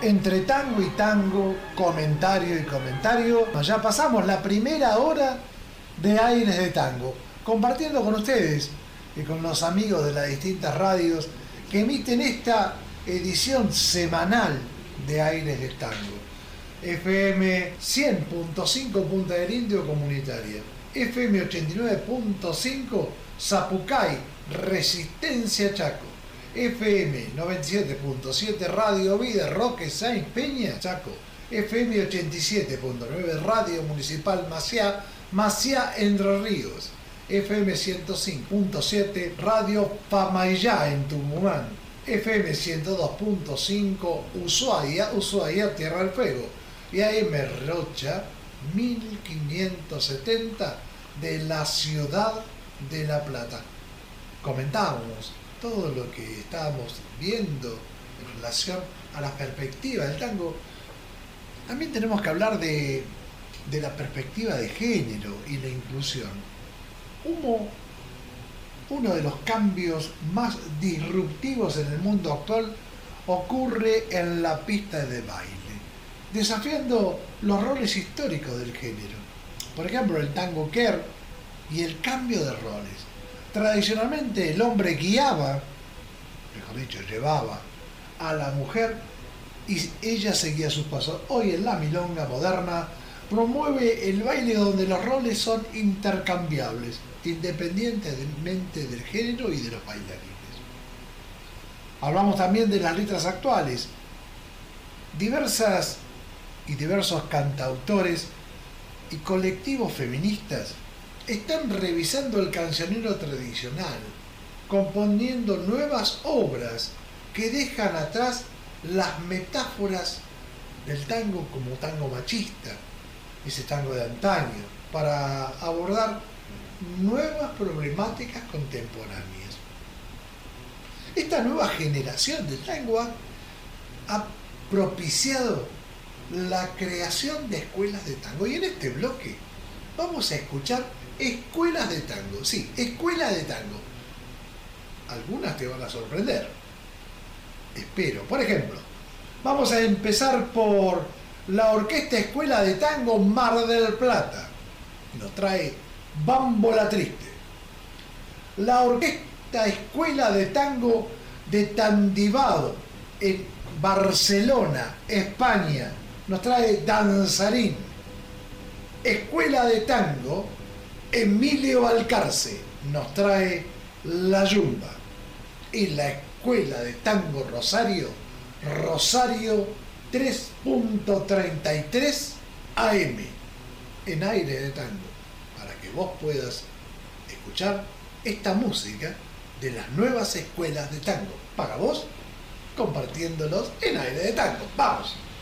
Entre tango y tango, comentario y comentario, ya pasamos la primera hora de Aires de Tango, compartiendo con ustedes y con los amigos de las distintas radios que emiten esta edición semanal de Aires de Tango. FM 100.5 Punta del Indio Comunitaria, FM 89.5 Zapucay, Resistencia Chaco, FM 97.7 Radio Vida Roque Sáenz Peña, Chaco, FM 87.9 Radio Municipal Maciá, Maciá Entre Ríos, FM 105.7 Radio Pamayá en Tucumán, FM 102.5 Ushuaia, Ushuaia Tierra del Fuego, y AM Rocha 1570 de la ciudad de La Plata. Comentábamos todo lo que estábamos viendo en relación a la perspectiva del tango. También tenemos que hablar de la perspectiva de género y la inclusión. Uno de los cambios más disruptivos en el mundo actual ocurre en la pista de baile, desafiando los roles históricos del género. Por ejemplo, el tango queer y el cambio de roles. Tradicionalmente el hombre guiaba, mejor dicho, llevaba a la mujer y ella seguía sus pasos. Hoy en la milonga moderna promueve el baile donde los roles son intercambiables, independientemente del género y de los bailarines. Hablamos también de las letras actuales. Diversos cantautores y colectivos feministas están revisando el cancionero tradicional, componiendo nuevas obras que dejan atrás las metáforas del tango como tango machista, ese tango de antaño, para abordar nuevas problemáticas contemporáneas. Esta nueva generación del tango ha propiciado la creación de escuelas de tango, y en este bloque vamos a escuchar escuelas de tango. Sí, escuelas de tango. Algunas te van a sorprender, espero. Por ejemplo, vamos a empezar por la Orquesta Escuela de Tango Mar del Plata. Nos trae Bambola Triste. La Orquesta Escuela de Tango de Tandibado en Barcelona, España, nos trae Danzarín. Escuela de Tango Emilio Balcarce nos trae La Yumba. Y la Escuela de Tango Rosario 3.33 AM en Aire de Tango, para que vos puedas escuchar esta música de las nuevas escuelas de tango para vos, compartiéndolos en Aire de Tango. ¡Vamos!